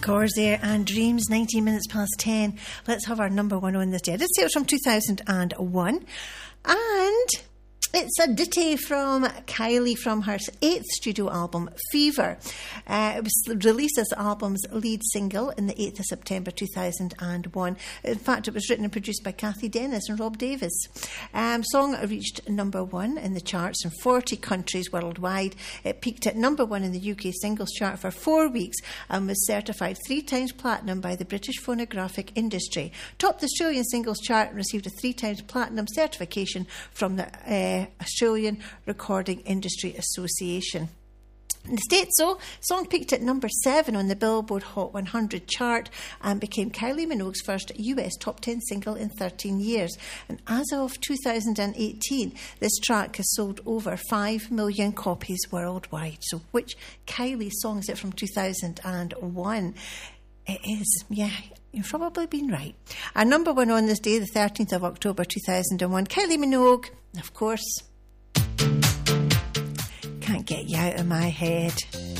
Corsair and Dreams, 19 minutes past 10. Let's have our number one on this day. I did say it was from 2001. And it's a ditty from Kylie from her 8th studio album, Fever. It was released as the album's lead single in the 8th of September 2001. In fact, it was written and produced by Kathy Dennis and Rob Davis. Song reached number one in the charts in 40 countries worldwide. It peaked at number one in the UK singles chart for 4 weeks and was certified 3 times platinum by the British Phonographic Industry. Topped the Australian singles chart and received a 3 times platinum certification from the Australian Recording Industry Association. In the States, though, song peaked at number 7 on the Billboard Hot 100 chart and became Kylie Minogue's first US top 10 single in 13 years. And as of 2018, this track has sold over 5 million copies worldwide. So which Kylie song is it from 2001? It is, yeah. You've probably been right. Our number one on this day, the 13th of October 2001, Kylie Minogue, of course. Can't get you out of my head.